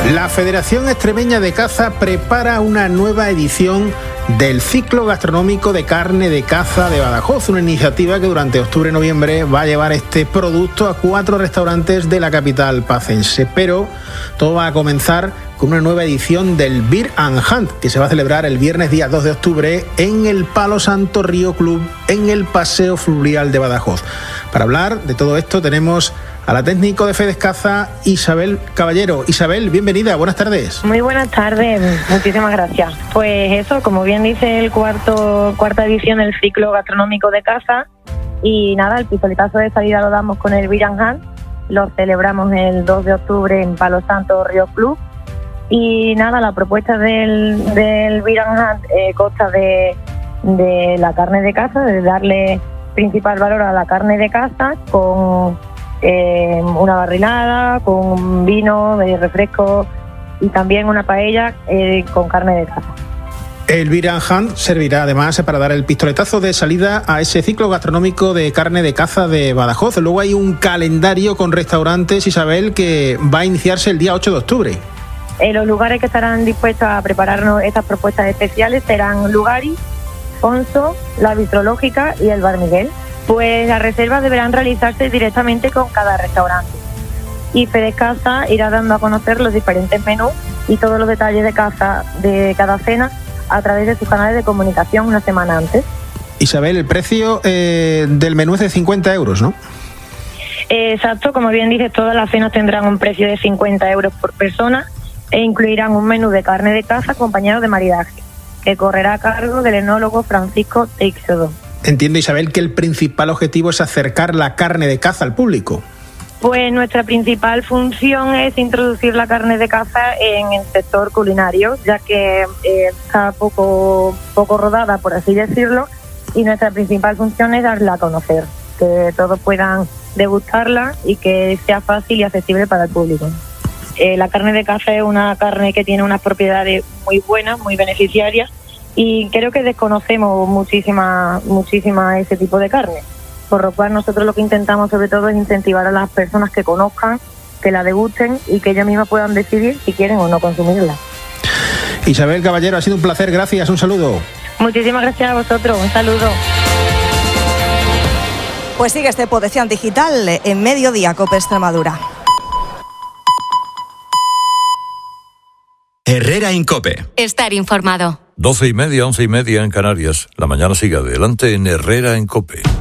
La Federación Extremeña de Caza prepara una nueva edición del ciclo gastronómico de carne de caza de Badajoz, una iniciativa que durante octubre y noviembre va a llevar este producto a 4 restaurantes de la capital pacense. Pero todo va a comenzar con una nueva edición del Beer and Hunt, que se va a celebrar el viernes día 2 de octubre en el Palo Santo Río Club, en el Paseo Fluvial de Badajoz. Para hablar de todo esto tenemos a la técnico de Fedescaza, Isabel Caballero. Isabel, bienvenida, buenas tardes. Muy buenas tardes, muchísimas gracias. Pues eso, como bien dice, el cuarta edición del ciclo gastronómico de caza. Y nada, el pistoletazo de salida lo damos con el Beer and Hunt. Lo celebramos el 2 de octubre en Palo Santo Río Club. Y nada, la propuesta del Beer and Hunt consta de la carne de caza, de darle principal valor a la carne de caza con una barrilada, con vino, refresco y también una paella con carne de caza. El Beer and Hunt servirá además para dar el pistoletazo de salida a ese ciclo gastronómico de carne de caza de Badajoz. Luego hay un calendario con restaurantes, Isabel, que va a iniciarse el día 8 de octubre. Los lugares que estarán dispuestos a prepararnos estas propuestas especiales serán Lugari, Ponzo, La Vitrológica y el Bar Miguel. Pues las reservas deberán realizarse directamente con cada restaurante. Y Fedescaza irá dando a conocer los diferentes menús y todos los detalles de caza de cada cena a través de sus canales de comunicación una semana antes. Isabel, el precio del menú es de 50 euros, ¿no? Exacto, como bien dices, todas las cenas tendrán un precio de 50 euros por persona e incluirán un menú de carne de caza acompañado de maridaje, que correrá a cargo del enólogo Francisco Teixedo. Entiendo, Isabel, que el principal objetivo es acercar la carne de caza al público. Pues nuestra principal función es introducir la carne de caza en el sector culinario, ya que está poco rodada, por así decirlo, y nuestra principal función es darla a conocer, que todos puedan degustarla y que sea fácil y accesible para el público. La carne de caza es una carne que tiene unas propiedades muy buenas, muy beneficiarias, y creo que desconocemos muchísima ese tipo de carne, por lo cual nosotros lo que intentamos sobre todo es incentivar a las personas que conozcan, que la degusten y que ellas mismas puedan decidir si quieren o no consumirla. Isabel Caballero, ha sido un placer, gracias, un saludo. Muchísimas gracias a vosotros, un saludo. Pues sigue este Potencial Digital en Mediodía Cope Extremadura. Herrera en Cope. Estar informado. 12:30, 11:30 en Canarias. La mañana sigue adelante en Herrera en Cope.